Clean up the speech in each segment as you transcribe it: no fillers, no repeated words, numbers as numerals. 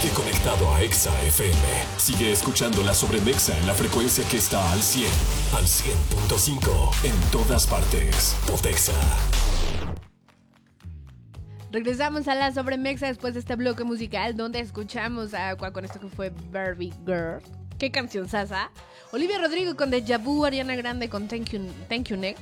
Sigue conectado a Exa FM. Sigue escuchando la Sobremexa en la frecuencia que está al 100, al 100.5 en todas partes. Potexa. Regresamos a la Sobremexa después de este bloque musical donde escuchamos a Aqua con esto que fue Barbie Girl. Qué canción sasa. Olivia Rodrigo con Deja Vu, Ariana Grande con Thank You Next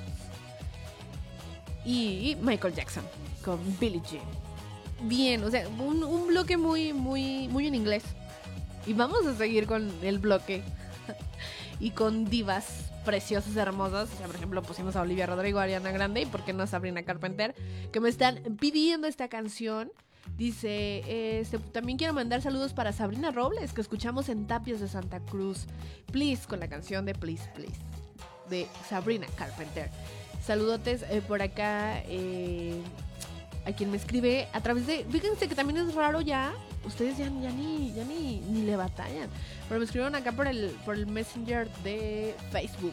y Michael Jackson con Billie Jean. Bien, o sea, un bloque muy en inglés. Y vamos a seguir con el bloque y con divas preciosas, hermosas. O sea, por ejemplo, pusimos a Olivia Rodrigo, Ariana Grande y por qué no Sabrina Carpenter, que me están pidiendo esta canción. Dice, también quiero mandar saludos para Sabrina Robles, que escuchamos en Tapias de Santa Cruz. Please, con la canción de Please, Please, de Sabrina Carpenter. Saludotes por acá a quien me escribe a través de... Fíjense que también es raro ya. Ustedes ya ni le batallan. Pero me escribieron acá por el Messenger de Facebook.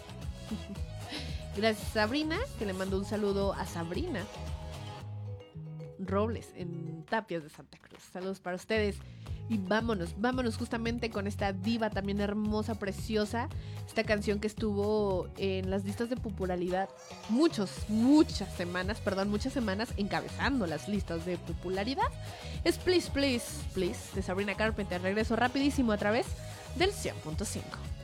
Gracias Sabrina, que le mando un saludo a Sabrina Robles en Tapias de Santa Cruz. Saludos para ustedes. Y vámonos justamente con esta diva también hermosa, preciosa. Esta canción que estuvo en las listas de popularidad muchas semanas encabezando las listas de popularidad. Es Please, Please, Please de Sabrina Carpenter. Regreso rapidísimo a través del 100.5.